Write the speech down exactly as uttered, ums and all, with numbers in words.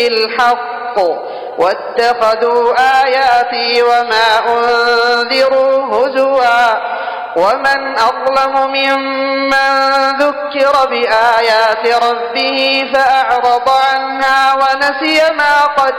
الحق واتخذوا آياتي وما أنذروا هزوا ومن أظلم ممن ذكر بآيات ربه فأعرض عنها ونسي ما قدم